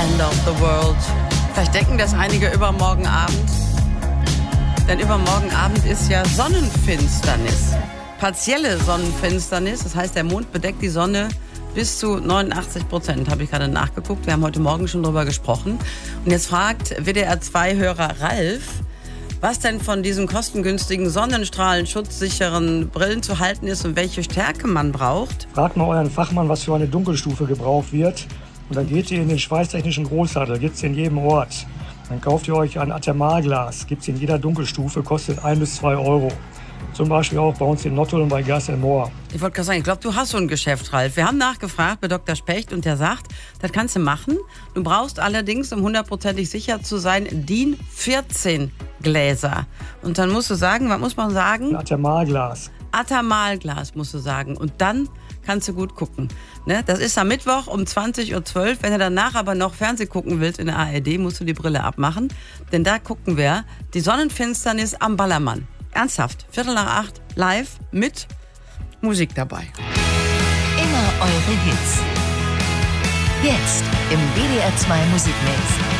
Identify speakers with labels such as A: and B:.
A: End of the World. Vielleicht denken das einige übermorgen Abend. Denn übermorgen Abend ist ja Sonnenfinsternis. Partielle Sonnenfinsternis. Das heißt, der Mond bedeckt die Sonne bis zu 89%, habe ich gerade nachgeguckt. Wir haben heute Morgen schon drüber gesprochen. Und jetzt fragt WDR2-Hörer Ralf, was denn von diesen kostengünstigen Sonnenstrahlen, schutzsicheren Brillen zu halten ist und welche Stärke man braucht.
B: Fragt mal euren Fachmann, was für eine Dunkelstufe gebraucht wird. Und dann geht ihr in den schweißtechnischen Großhandel, gibt es in jedem Ort. Dann kauft ihr euch ein Thermalglas, gibt es in jeder Dunkelstufe, kostet 1 bis 2 Euro. Zum Beispiel auch bei uns in Nottuln bei Gas Moor.
A: Ich wollte gerade sagen, ich glaube, du hast so ein Geschäft, Ralf. Wir haben nachgefragt bei Dr. Specht und der sagt, das kannst du machen. Du brauchst allerdings, um 100%ig sicher zu sein, DIN 14 Gläser. Und dann musst du sagen, was muss man sagen?
B: Ein Thermalglas.
A: Thermalglas musst du sagen. Und dann kannst du gut gucken. Ne? Das ist am Mittwoch um 20.12 Uhr. Wenn du danach aber noch Fernsehen gucken willst in der ARD, musst du die Brille abmachen. Denn da gucken wir die Sonnenfinsternis am Ballermann. Ernsthaft, 7:45 live mit Musik dabei.
C: Immer eure Hits. Jetzt im WDR 2 Musikmix.